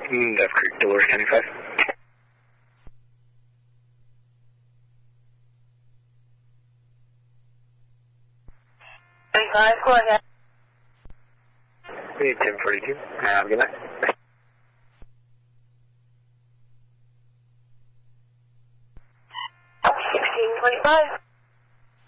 Duff Creek, Dolores County 5. 35, go ahead. We need 1042. Good night. 1625.